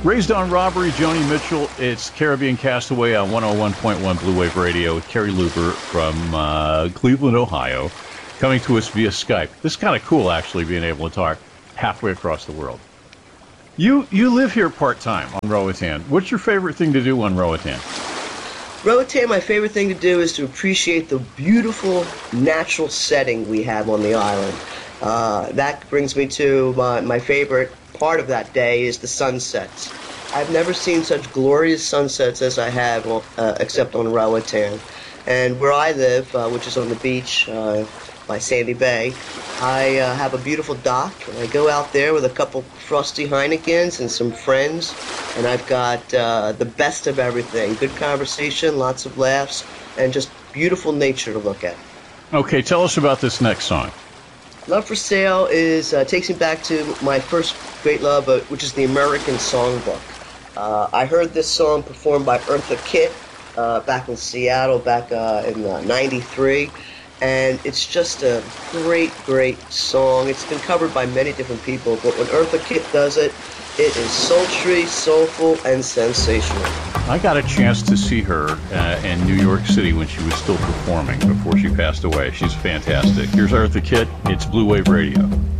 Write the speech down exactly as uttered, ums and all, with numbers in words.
Raised on Robbery, Joni Mitchell. It's Caribbean Castaway on one oh one point one Blue Wave Radio with Kerry Luber from uh, Cleveland, Ohio, coming to us via Skype. This is kind of cool, actually, being able to talk halfway across the world. You you live here part-time on Roatan. What's your favorite thing to do on Roatan? Roatan, my favorite thing to do is to appreciate the beautiful natural setting we have on the island. Uh, that brings me to my, my favorite part of that day is the sunsets. I've never seen such glorious sunsets as I have, uh, except on Roatan. And where I live, uh, which is on the beach uh, by Sandy Bay, I uh, have a beautiful dock, and I go out there with a couple frosty Heinekens and some friends, and I've got uh, the best of everything. Good conversation, lots of laughs, and just beautiful nature to look at. Okay, tell us about this next song. Love for Sale is uh, takes me back to my first great love, uh, which is the American Songbook. Uh, I heard this song performed by Eartha Kitt uh, back in Seattle, back uh, in uh, ninety-three. And it's just a great, great song. It's been covered by many different people, but when Eartha Kitt does it, it is sultry, soulful, and sensational. I got a chance to see her uh, in New York City when she was still performing before she passed away. She's fantastic. Here's Eartha Kitt. It's Blue Wave Radio.